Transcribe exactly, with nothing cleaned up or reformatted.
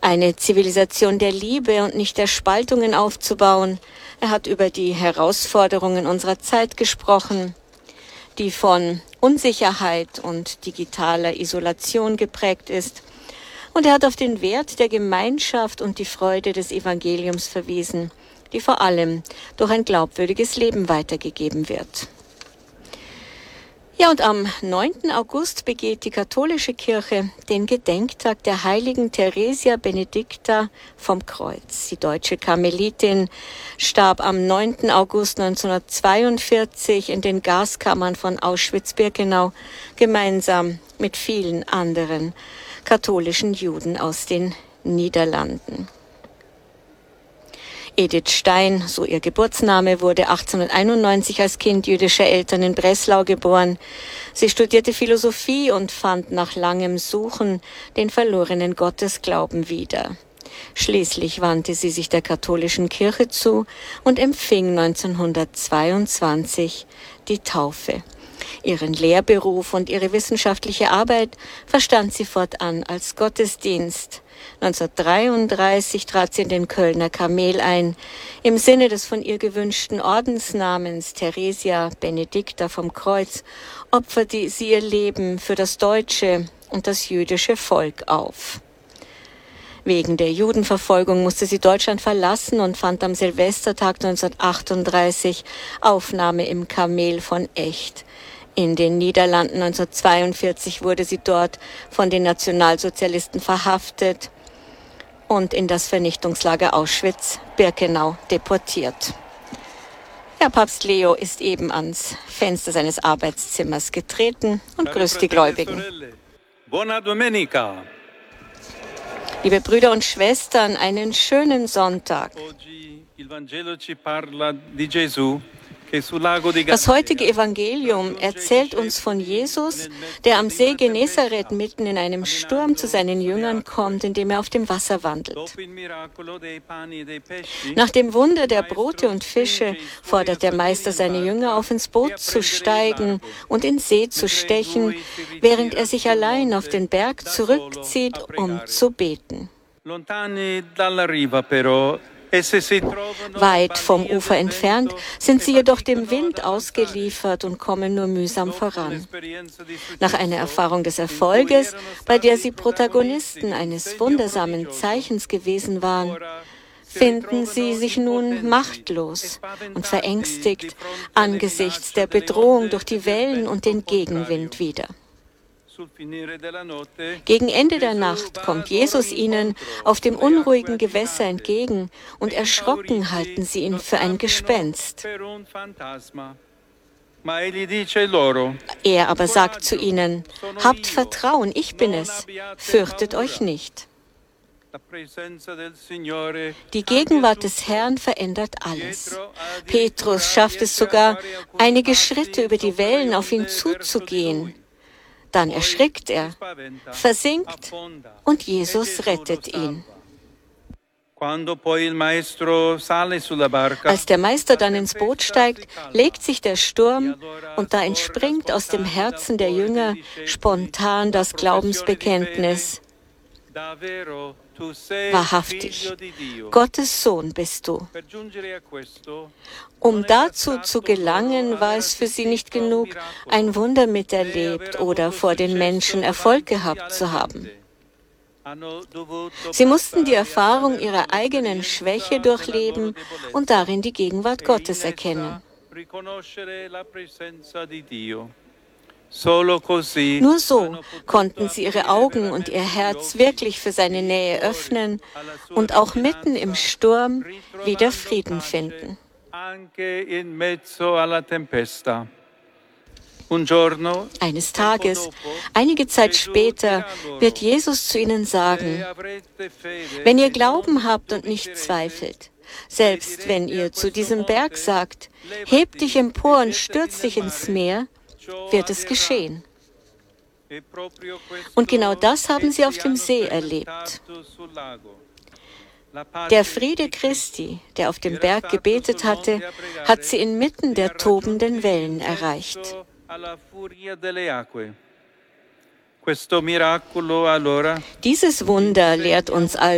eine Zivilisation der Liebe und nicht der Spaltungen aufzubauen. Er hat über die Herausforderungen unserer Zeit gesprochen, die von Unsicherheit und digitaler Isolation geprägt ist. Und er hat auf den Wert der Gemeinschaft und die Freude des Evangeliums verwiesen, die vor allem durch ein glaubwürdiges Leben weitergegeben wird. Ja, und am neunten August begeht die katholische Kirche den Gedenktag der heiligen Theresia Benedicta vom Kreuz. Die deutsche Karmelitin starb am neunten August neunzehnhundertzweiundvierzig in den Gaskammern von Auschwitz-Birkenau gemeinsam mit vielen anderen katholischen Juden aus den Niederlanden. Edith Stein, so ihr Geburtsname, wurde achtzehnhunderteinundneunzig als Kind jüdischer Eltern in Breslau geboren. Sie studierte Philosophie und fand nach langem Suchen den verlorenen Gottesglauben wieder. Schließlich wandte sie sich der katholischen Kirche zu und empfing neunzehnhundertzweiundzwanzig die Taufe. Ihren Lehrberuf und ihre wissenschaftliche Arbeit verstand sie fortan als Gottesdienst. neunzehnhundertdreiunddreißig trat sie in den Kölner Karmel ein. Im Sinne des von ihr gewünschten Ordensnamens Theresia Benedicta vom Kreuz opferte sie ihr Leben für das deutsche und das jüdische Volk auf. Wegen der Judenverfolgung musste sie Deutschland verlassen und fand am Silvestertag neunzehnhundertachtunddreißig Aufnahme im Karmel von Echt. In den Niederlanden neunzehnhundertzweiundvierzig wurde sie dort von den Nationalsozialisten verhaftet und in das Vernichtungslager Auschwitz-Birkenau deportiert. Herr Papst Leo ist eben ans Fenster seines Arbeitszimmers getreten und grüßt die Gläubigen. Buona domenica. Liebe Brüder und Schwestern, einen schönen Sonntag. Das heutige Evangelium erzählt uns von Jesus, der am See Genezareth mitten in einem Sturm zu seinen Jüngern kommt, indem er auf dem Wasser wandelt. Nach dem Wunder der Brote und Fische fordert der Meister seine Jünger auf, ins Boot zu steigen und in See zu stechen, während er sich allein auf den Berg zurückzieht, um zu beten. Weit vom Ufer entfernt sind sie jedoch dem Wind ausgeliefert und kommen nur mühsam voran. Nach einer Erfahrung des Erfolges, bei der sie Protagonisten eines wundersamen Zeichens gewesen waren, finden sie sich nun machtlos und verängstigt angesichts der Bedrohung durch die Wellen und den Gegenwind wieder. Gegen Ende der Nacht kommt Jesus ihnen auf dem unruhigen Gewässer entgegen und erschrocken halten sie ihn für ein Gespenst. Er aber sagt zu ihnen: Habt Vertrauen, ich bin es, fürchtet euch nicht. Die Gegenwart des Herrn verändert alles. Petrus schafft es sogar, einige Schritte über die Wellen auf ihn zuzugehen. Dann erschrickt er, versinkt und Jesus rettet ihn. Als der Meister dann ins Boot steigt, legt sich der Sturm und da entspringt aus dem Herzen der Jünger spontan das Glaubensbekenntnis: Wahrhaftig, Gottes Sohn bist du. Um dazu zu gelangen, war es für sie nicht genug, ein Wunder miterlebt oder vor den Menschen Erfolg gehabt zu haben. Sie mussten die Erfahrung ihrer eigenen Schwäche durchleben und darin die Gegenwart Gottes erkennen. Nur so konnten sie ihre Augen und ihr Herz wirklich für seine Nähe öffnen und auch mitten im Sturm wieder Frieden finden. Eines Tages, einige Zeit später, wird Jesus zu ihnen sagen: Wenn ihr Glauben habt und nicht zweifelt, selbst wenn ihr zu diesem Berg sagt, heb dich empor und stürz dich ins Meer, wird es geschehen. Und genau das haben sie auf dem See erlebt. Der Friede Christi, der auf dem Berg gebetet hatte, hat sie inmitten der tobenden Wellen erreicht. Dieses Wunder lehrt uns also,